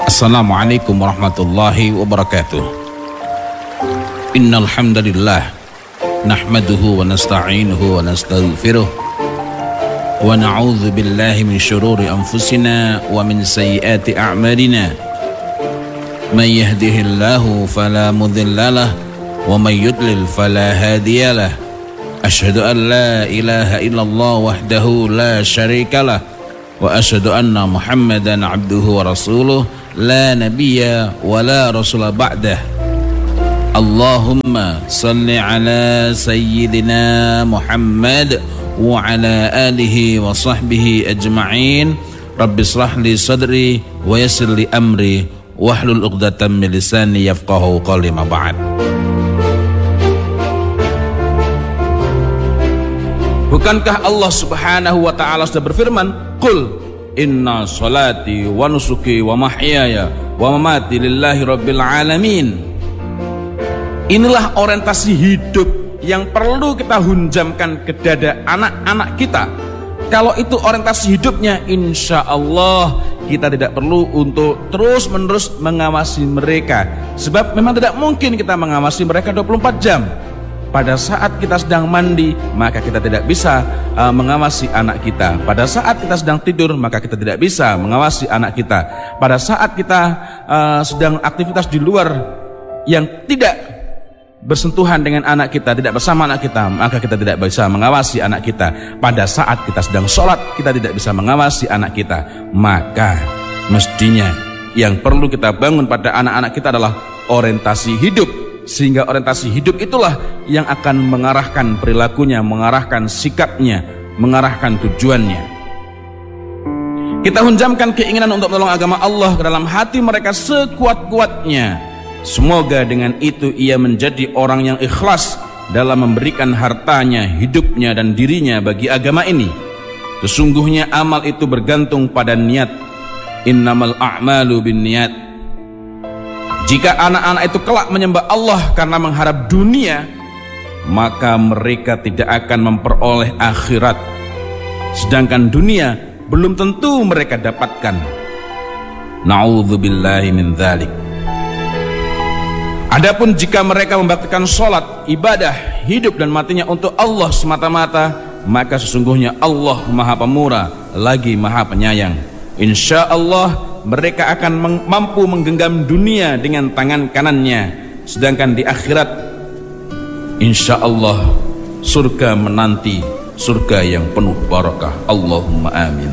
Assalamualaikum warahmatullahi wabarakatuh. Innal hamdalillah nahmaduhu wa nasta'inuhu wa nastaghfiruh wa na'udzu billahi min syururi anfusina wa min sayyiati a'malina. May yahdihillahu fala mudhillalah wa may yudlil fala hadiyalah. Asyhadu an la ilaha illallah wahdahu la syarikalah wa asyhadu anna Muhammadan abduhu wa rasuluh la nabiyya wa la rasula ba'dah. Allahumma salli ala sayyidina Muhammad wa ala alihi wa sahbihi ajma'in. Rabbi shrah li sadri wa yassir li amri wahlul 'uqdatam min lisani yafqahu qawli ma ba'd. Bukankah Allah Subhanahu wa taala sudah berfirman, "Qul inna salati wa nusuki wa mahyaya wa mamati lillahi rabbil alamin." Inilah orientasi hidup yang perlu kita hunjamkan ke dada anak-anak kita. Kalau itu orientasi hidupnya, insya Allah kita tidak perlu untuk terus-menerus mengawasi mereka. Sebab memang tidak mungkin kita mengawasi mereka 24 jam. Pada saat kita sedang mandi, maka kita tidak bisa mengawasi anak kita. Pada saat kita sedang tidur, maka kita tidak bisa mengawasi anak kita. Pada saat kita sedang aktivitas di luar yang tidak bersentuhan dengan anak kita, tidak bersama anak kita, maka kita tidak bisa mengawasi anak kita. Pada saat kita sedang sholat, kita tidak bisa mengawasi anak kita. Maka mestinya yang perlu kita bangun pada anak-anak kita adalah orientasi hidup. Sehingga orientasi hidup itulah yang akan mengarahkan perilakunya, mengarahkan sikapnya, mengarahkan tujuannya. Kita hunjamkan keinginan untuk menolong agama Allah ke dalam hati mereka sekuat-kuatnya. Semoga dengan itu ia menjadi orang yang ikhlas dalam memberikan hartanya, hidupnya dan dirinya bagi agama ini. Sesungguhnya amal itu bergantung pada niat. Innamal a'malu binniyat. Jika anak-anak itu kelak menyembah Allah karena mengharap dunia, maka mereka tidak akan memperoleh akhirat. Sedangkan dunia belum tentu mereka dapatkan. Na'udzubillahi min dzalik. Adapun jika mereka membaktikan sholat, ibadah, hidup dan matinya untuk Allah semata-mata, maka sesungguhnya Allah Maha Pemurah lagi Maha Penyayang. Insya Allah mereka akan mampu menggenggam dunia dengan tangan kanannya, sedangkan di akhirat insya Allah surga menanti, surga yang penuh barakah. Allahumma amin.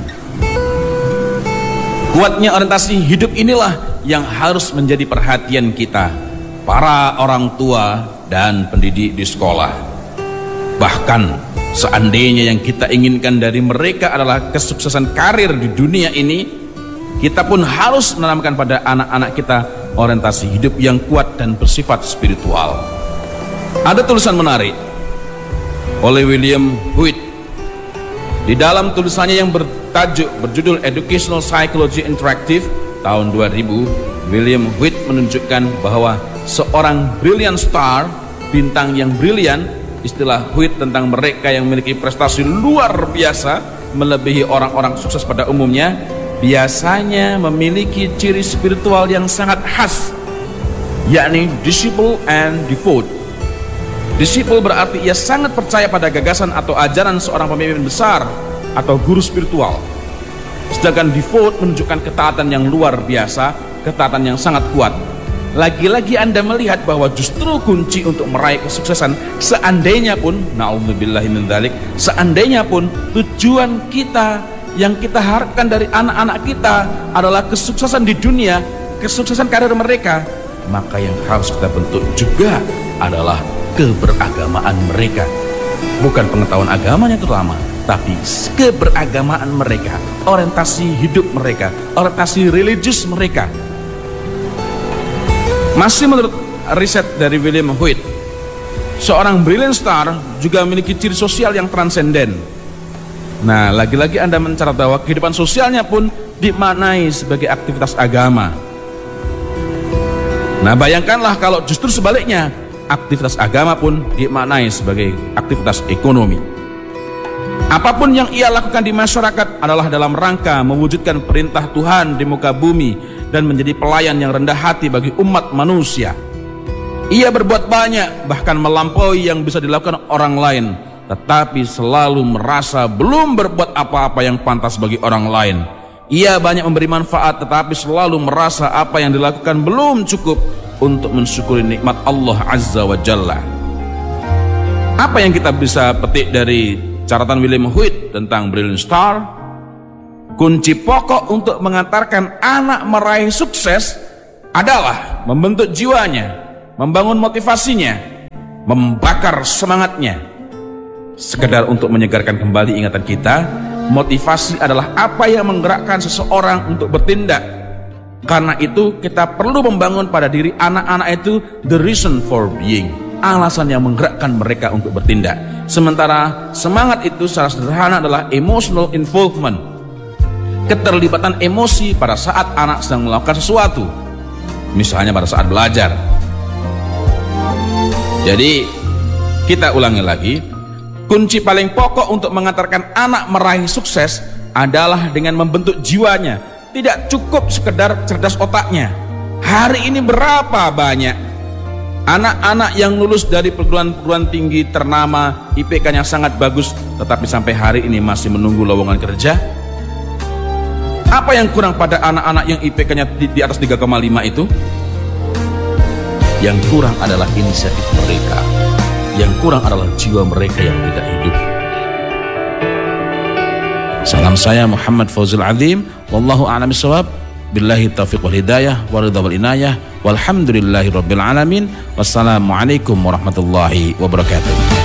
Kuatnya orientasi hidup inilah yang harus menjadi perhatian kita, para orang tua dan pendidik di sekolah. Bahkan seandainya yang kita inginkan dari mereka adalah kesuksesan karir di dunia ini, kita pun harus menanamkan pada anak-anak kita orientasi hidup yang kuat dan bersifat spiritual. Ada tulisan menarik oleh William Whyte. Di dalam tulisannya yang berjudul Educational Psychology Interactive tahun 2000, William Whyte menunjukkan bahwa seorang brilliant star, bintang yang brilian, istilah Whyte tentang mereka yang memiliki prestasi luar biasa melebihi orang-orang sukses pada umumnya, biasanya memiliki ciri spiritual yang sangat khas, yakni disciple and devote. Disciple berarti ia sangat percaya pada gagasan atau ajaran seorang pemimpin besar atau guru spiritual. Sedangkan devote menunjukkan ketaatan yang luar biasa, ketaatan yang sangat kuat. Lagi-lagi Anda melihat bahwa justru kunci untuk meraih kesuksesan, seandainya pun, na'udzubillahi min dzalik, seandainya pun tujuan kita yang kita harapkan dari anak-anak kita adalah kesuksesan di dunia, kesuksesan karir mereka, maka yang harus kita bentuk juga adalah keberagamaan mereka. Bukan pengetahuan agamanya terutama, tapi keberagamaan mereka, orientasi hidup mereka, orientasi religius mereka. Masih menurut riset dari William Whyte, seorang brilliant star juga memiliki ciri sosial yang transenden. Nah, lagi-lagi Anda mencatat bahwa kehidupan sosialnya pun dimaknai sebagai aktivitas agama. Nah, bayangkanlah kalau justru sebaliknya, aktivitas agama pun dimaknai sebagai aktivitas ekonomi. Apapun yang ia lakukan di masyarakat adalah dalam rangka mewujudkan perintah Tuhan di muka bumi dan menjadi pelayan yang rendah hati bagi umat manusia. Ia berbuat banyak, bahkan melampaui yang bisa dilakukan orang lain, tetapi selalu merasa belum berbuat apa-apa yang pantas bagi orang lain. Ia banyak memberi manfaat, tetapi selalu merasa apa yang dilakukan belum cukup untuk mensyukuri nikmat Allah Azza wa Jalla. Apa yang kita bisa petik dari catatan William Whyte tentang Brilliant Star? Kunci pokok untuk mengantarkan anak meraih sukses adalah membentuk jiwanya, membangun motivasinya, membakar semangatnya. Sekedar untuk menyegarkan kembali ingatan kita, motivasi adalah apa yang menggerakkan seseorang untuk bertindak. Karena itu kita perlu membangun pada diri anak-anak itu the reason for being, alasan yang menggerakkan mereka untuk bertindak. Sementara semangat itu secara sederhana adalah emotional involvement, keterlibatan emosi pada saat anak sedang melakukan sesuatu, misalnya pada saat belajar. Jadi kita ulangi lagi, kunci paling pokok untuk mengantarkan anak meraih sukses adalah dengan membentuk jiwanya. Tidak cukup sekedar cerdas otaknya. Hari ini berapa banyak anak-anak yang lulus dari perguruan tinggi ternama, IPK-nya sangat bagus, tetapi sampai hari ini masih menunggu lowongan kerja? Apa yang kurang pada anak-anak yang IPK-nya di atas 3,5 itu? Yang kurang adalah inisiatif mereka. Yang kurang adalah jiwa mereka yang tidak hidup. Salam saya Muhammad Fauzul Azim, wallahu a'lam bishawab, billahi taufiq wal hidayah, wal ridha wal inayah, walhamdulillahi rabbil alamin, wassalamualaikum warahmatullahi wabarakatuh.